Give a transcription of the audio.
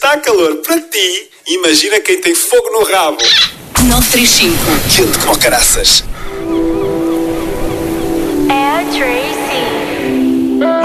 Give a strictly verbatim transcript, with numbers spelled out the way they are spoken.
está calor para ti, imagina quem tem fogo no rabo. nove três cinco. Quente como caraças. É a Tracy.